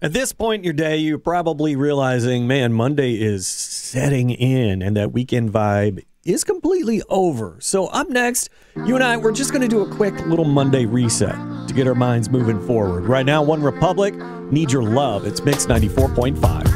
At this point in your day, you're probably realizing, man, Monday is setting in and that weekend vibe is completely over. So up next, you and I, we're just going to do a quick little Monday reset to get our minds moving forward. Right now, One Republic, Need Your Love. It's Mix 94.5.